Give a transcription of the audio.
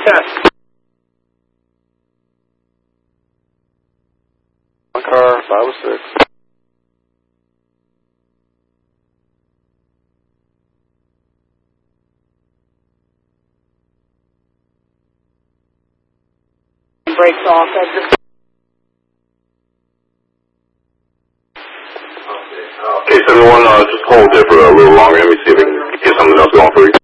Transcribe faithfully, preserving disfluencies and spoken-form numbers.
Test. One car, five oh six. Brakes off. That's Okay, seven one, uh, just hold there for a little longer. Let me see if we can get something else going for you.